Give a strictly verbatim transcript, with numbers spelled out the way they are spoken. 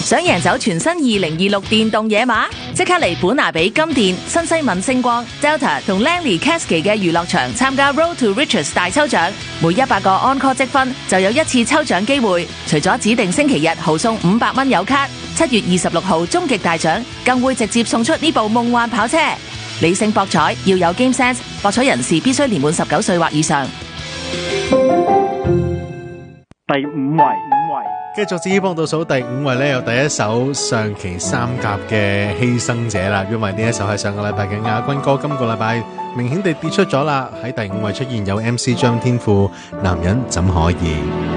想贏走全新二零二六電動野馬，即刻嚟本拿比金電、新西敏星光、Delta 同 Langley Cascade 嘅娛樂場參加 Road to Riches 大抽獎，每一百個 Encore 積分就有一次抽獎機會。除咗指定星期日豪送五百蚊有卡，七月二十六號終極大獎更會直接送出呢部夢幻跑車。理性博彩，要有 Game Sense， 博彩人士必須年滿十九歲或以上。 第五位，五位。 繼續至於幫倒數第五位呢，有第一首上期三甲嘅犧牲者啦，因為呢一首係上個禮拜嘅亞軍歌，今個禮拜明顯地跌出咗啦，喺第五位出現有 M C 張天賦，男人怎可以。